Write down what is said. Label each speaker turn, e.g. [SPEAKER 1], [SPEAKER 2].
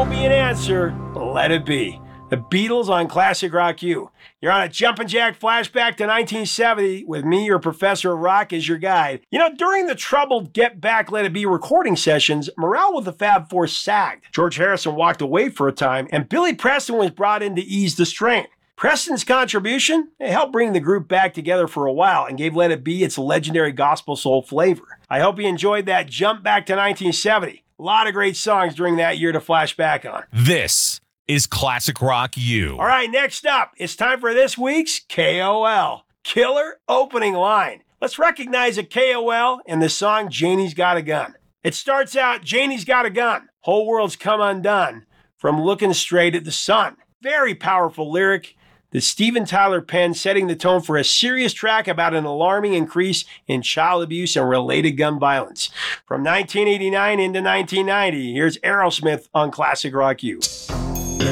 [SPEAKER 1] be an answer, let it be. The Beatles on Classic Rock U. You're on a jumpin' jack flashback to 1970 with me, your professor of rock, as your guide. You know, during the troubled Get Back, Let It Be recording sessions, morale with the Fab Four sagged. George Harrison walked away for a time, and Billy Preston was brought in to ease the strain. Preston's contribution helped bring the group back together for a while and gave Let It Be its legendary gospel soul flavor. I hope you enjoyed that jump back to 1970. A lot of great songs during that year to flash back on.
[SPEAKER 2] This is Classic Rock U.
[SPEAKER 1] All right, next up, it's time for this week's KOL. Killer opening line. Let's recognize a KOL in the song Janie's Got a Gun. It starts out, Janie's got a gun. Whole world's come undone from looking straight at the sun. Very powerful lyric that Steven Tyler penned, setting the tone for a serious track about an alarming increase in child abuse and related gun violence. From 1989 into 1990, here's Aerosmith on Classic Rock U.